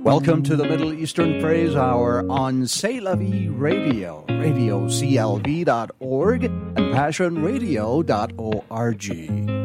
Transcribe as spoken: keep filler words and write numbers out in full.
Welcome to the Middle Eastern Praise Hour on C'est La Vie Radio, radio c l v dot org and passion radio dot org.